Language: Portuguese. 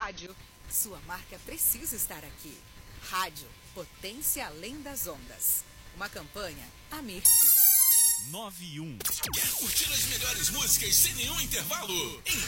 rádio, sua marca precisa estar aqui. Rádio, potência além das ondas. Uma campanha Amirte. 91. Quer curtir as melhores músicas sem nenhum intervalo?